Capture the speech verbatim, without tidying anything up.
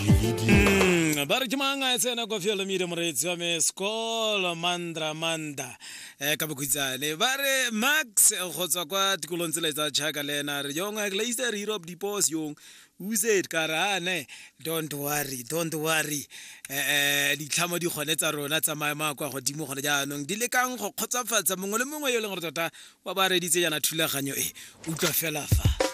Mm, ba re ke manga tsena go fiela mire moretsi wa me Skolo Mandra Manda eh ka bokutsane ba re Max go tswa kwa tikolong tsela tsa Chaka lena re yonga Glacier Europe Depots yong uzet karane don't worry don't worry eh di tlhamo di gone tsa rona tsa maema kwa godimo gone jaanong di lekang go kgotsafatsa mongwe le mongwe yo le gore tota wa ba reditse yana thulaganyo e utlwa fela fa